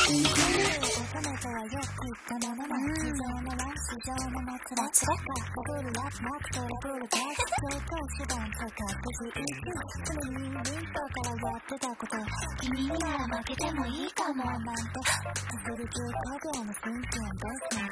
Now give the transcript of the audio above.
君になら負けてもいいかもなんて、